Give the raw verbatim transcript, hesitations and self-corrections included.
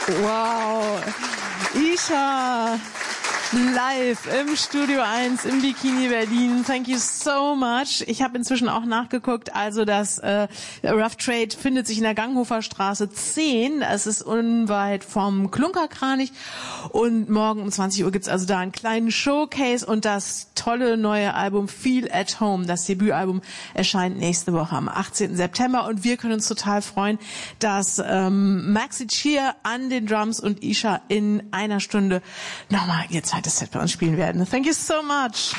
Wow. Isha, live im Studio eins im Bikini Berlin. Thank you so much. Ich habe inzwischen auch nachgeguckt, also das äh, Rough Trade findet sich in der Ganghofer Straße zehn. Es ist unweit vom Klunkerkranich und morgen um zwanzig Uhr gibt's also da einen kleinen Showcase und das tolle neue Album Feel at Home. Das Debütalbum erscheint nächste Woche am achtzehnten September und wir können uns total freuen, dass ähm, Maxi Cheer an den Drums und Isha in einer Stunde nochmal ihr zweites Set bei uns spielen werden. Thank you so much.